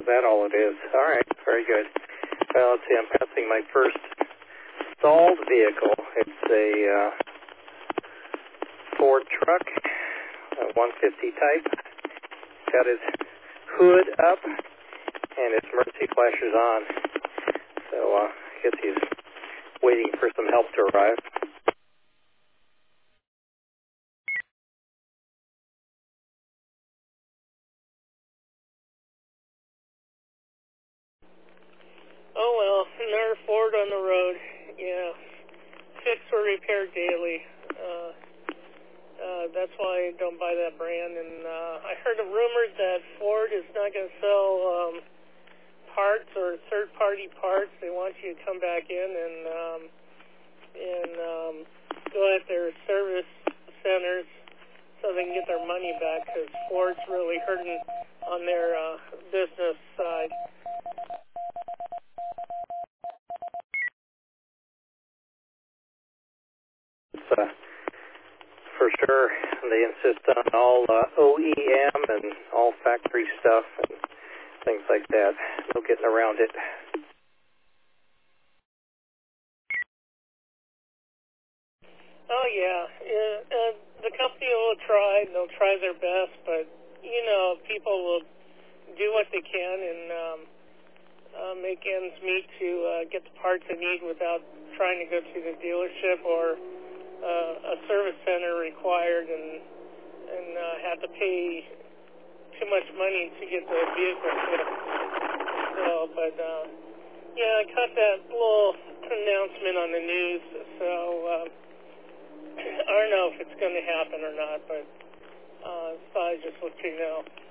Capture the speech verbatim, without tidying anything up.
Is that all it is? All right, very good. Well, let's see, I'm passing my first stalled vehicle. It's a uh, Ford truck, a one fifty type. Got his hood up, and its emergency flashers on. So uh, I guess he's waiting for some help to arrive. Oh well, another Ford on the road. Yeah, fix or repair daily. Uh, uh, that's why I don't buy that brand. And uh, I heard a rumor that Ford is not going to sell um, parts or third-party parts. They want you to come back in and um, and um, go at their service centers so they can get their money back, because Ford's really hurting on their uh, business side. It's, uh, for sure, they insist on all uh, O E M and all factory stuff and things like that. No getting around it. Oh, yeah. yeah uh, the company will try, and they'll try their best, but, you know, people will do what they can and um, uh, make ends meet to uh, get the parts they need without trying to go to the dealership or uh, a service center required and, and uh, have to pay too much money to get the vehicle fixed. So, but, uh, yeah, I caught that little announcement on the news, so... Uh, I don't know if it's going to happen or not, but uh, so I just let you know.